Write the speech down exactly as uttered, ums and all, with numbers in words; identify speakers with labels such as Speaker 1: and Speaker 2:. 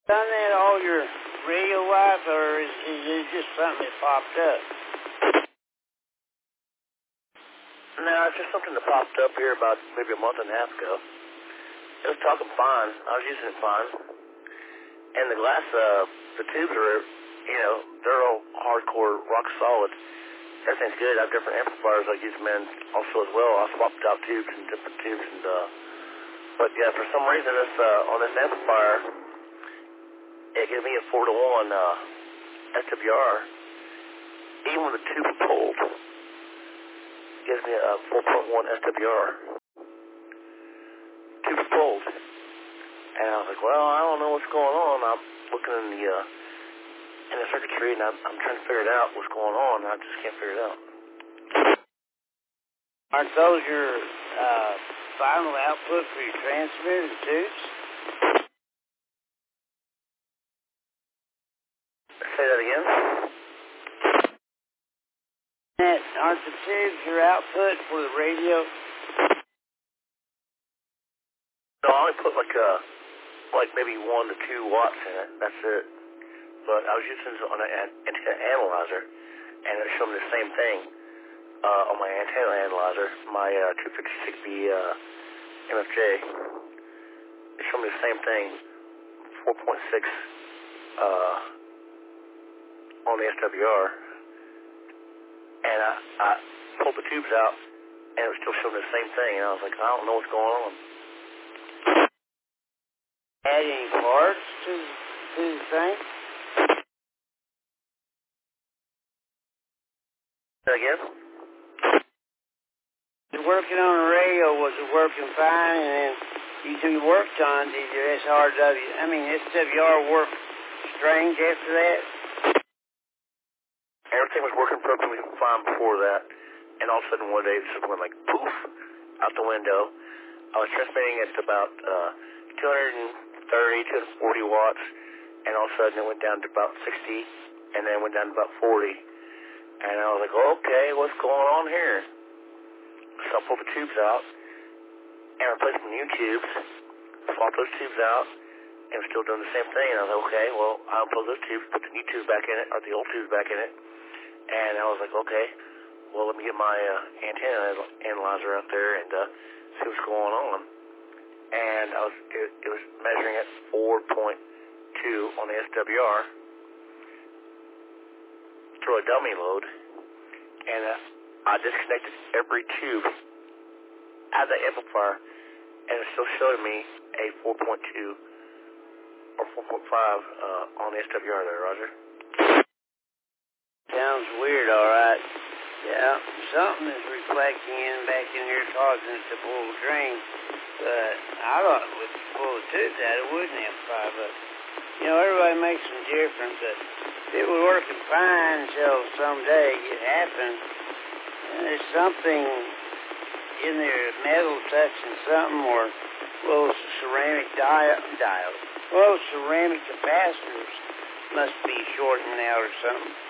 Speaker 1: Done that all your radio life, or is, is it just something that popped up?
Speaker 2: No, it's just something that popped up here about maybe a month and a half ago. It was talking fine. I was using it fine. And the glass, uh, the tubes are, you know, they're all hardcore, rock solid. Everything's good. I have different amplifiers I use them in also as well. I swapped out tubes and different tubes. and uh, But yeah, for some reason, this uh, on this amplifier, it gave me a four to one uh, S W R. Even when the tube is pulled, it gives me a four point one S W R. Tube is pulled. And I was like, well, I don't know what's going on. I'm looking in the uh, in the circuitry, and I'm, I'm trying to figure it out what's going on, and I just can't figure it out.
Speaker 1: Aren't those your uh, final output for your transmitter, the tubes?
Speaker 2: Say that again?
Speaker 1: That, aren't the tubes your output for the radio?
Speaker 2: No, I only put like uh, like maybe one to two watts in it. That's it. But I was using this on an antenna analyzer, and it showed me the same thing uh, on my antenna analyzer, my uh, two fifty-six B uh, M F J. It showed me the same thing, four point six uh, on the S W R. And I, I pulled the tubes out, and it was still showing the same thing. And I was like, I don't know what's going on.
Speaker 1: Add any parts to, to the thing?
Speaker 2: Again?
Speaker 1: You're working on the radio, was it working fine? And then you, you worked on, did your S R W, I mean S W R work strange after that?
Speaker 2: Everything was working perfectly fine before that. And all of a sudden one day it just went like poof out the window. I was transmitting at about uh, two thirty, two forty watts. And all of a sudden it went down to about sixty. And then it went down to about forty. And I was like, okay, what's going on here? So I pulled the tubes out and replaced some new tubes, swapped those tubes out, and was still doing the same thing. And I was like, okay, well, I'll unplug those tubes, put the new tubes back in it, or the old tubes back in it. And I was like, okay, well, let me get my uh, antenna analyzer out there and uh, see what's going on. And I was, it, it was measuring at four point two on the S W R. Through a dummy load, and uh, I disconnected every tube out of the amplifier, and it still showed me a four point two or four point five uh, on the S W R there, Roger.
Speaker 1: Sounds weird, all right. Yeah, something is reflecting in back in here causing it to pull the drain, but I thought it would pull the tubes out, it wouldn't amplify, but you know, everybody makes them different, but it was working fine until someday it happened. And there's something in there, metal touching something, or little ceramic dial, dial, little ceramic capacitors must be shorting out or something.